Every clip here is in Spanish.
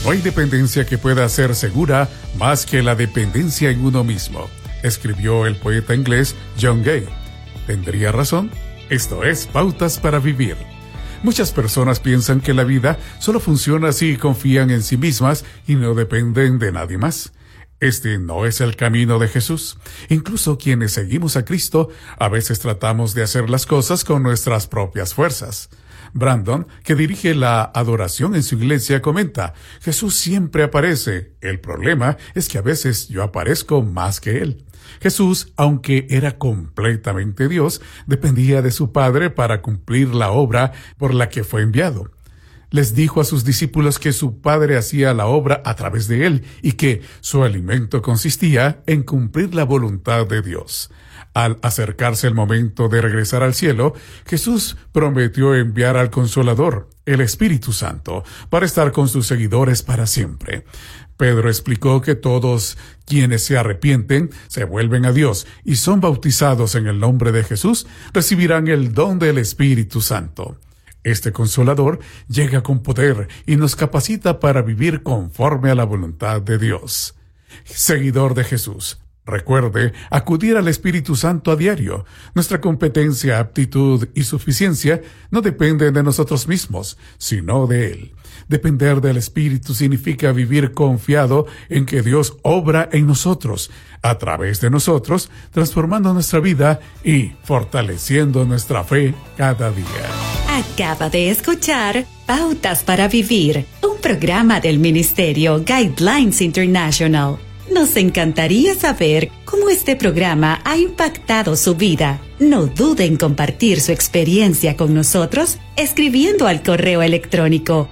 No hay dependencia que pueda ser segura más que la dependencia en uno mismo, escribió el poeta inglés John Gay. ¿Tendría razón? Esto es Pautas para Vivir. Muchas personas piensan que la vida solo funciona si confían en sí mismas y no dependen de nadie más. Este no es el camino de Jesús. Incluso quienes seguimos a Cristo, a veces tratamos de hacer las cosas con nuestras propias fuerzas. Brandon, que dirige la adoración en su iglesia, comenta: Jesús siempre aparece. El problema es que a veces yo aparezco más que Él. Jesús, aunque era completamente Dios, dependía de su Padre para cumplir la obra por la que fue enviado. Les dijo a sus discípulos que su Padre hacía la obra a través de Él y que su alimento consistía en cumplir la voluntad de Dios. Al acercarse el momento de regresar al cielo, Jesús prometió enviar al Consolador, el Espíritu Santo, para estar con sus seguidores para siempre. Pedro explicó que todos quienes se arrepienten, se vuelven a Dios y son bautizados en el nombre de Jesús, recibirán el don del Espíritu Santo. Este Consolador llega con poder y nos capacita para vivir conforme a la voluntad de Dios. Seguidor de Jesús, recuerde acudir al Espíritu Santo a diario. Nuestra competencia, aptitud y suficiencia no dependen de nosotros mismos, sino de Él. Depender del Espíritu significa vivir confiado en que Dios obra en nosotros, a través de nosotros, transformando nuestra vida y fortaleciendo nuestra fe cada día. Acaba de escuchar Pautas para Vivir, un programa del Ministerio Guidelines International. Nos encantaría saber cómo este programa ha impactado su vida. No dude en compartir su experiencia con nosotros escribiendo al correo electrónico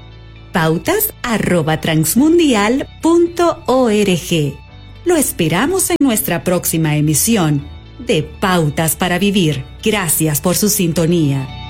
pautas@transmundial.org. Lo esperamos en nuestra próxima emisión de Pautas para Vivir. Gracias por su sintonía.